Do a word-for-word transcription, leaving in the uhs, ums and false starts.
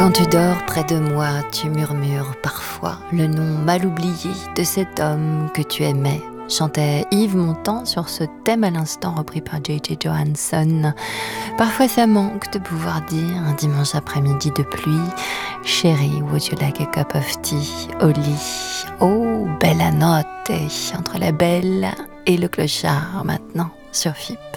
Quand tu dors près de moi, tu murmures parfois le nom mal oublié de cet homme que tu aimais, chantait Yves Montand sur ce thème à l'instant repris par J J Johansson. Parfois ça manque de pouvoir dire un dimanche après-midi de pluie « Chérie, would you like a cup of tea au lit ?» Oh, bella notte, entre la belle et le clochard maintenant sur F I P.